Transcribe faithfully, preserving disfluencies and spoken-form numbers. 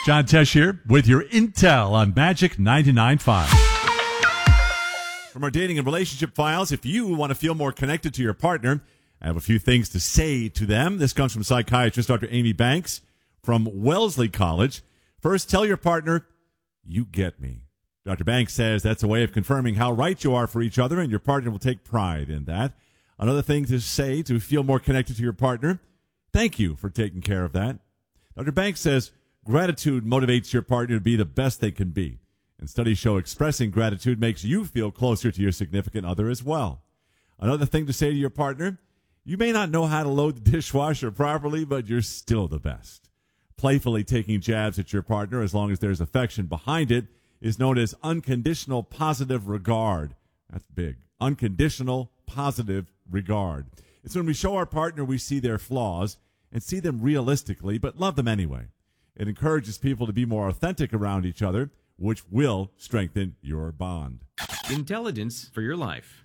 John Tesh here with your intel on Magic ninety-nine point five. From our dating and relationship files, if you want to feel more connected to your partner, I have a few things to say to them. This comes from psychiatrist Doctor Amy Banks from Wellesley College. First, tell your partner, you get me. Doctor Banks says that's a way of confirming how right you are for each other, and your partner will take pride in that. Another thing to say to feel more connected to your partner, thank you for taking care of that. Doctor Banks says gratitude motivates your partner to be the best they can be. And studies show expressing gratitude makes you feel closer to your significant other as well. Another thing to say to your partner, you may not know how to load the dishwasher properly, but you're still the best. Playfully taking jabs at your partner, as long as there's affection behind it, is known as unconditional positive regard. That's big. Unconditional positive regard. It's when we show our partner we see their flaws and see them realistically, but love them anyway. It encourages people to be more authentic around each other, which will strengthen your bond. Intelligence for your life.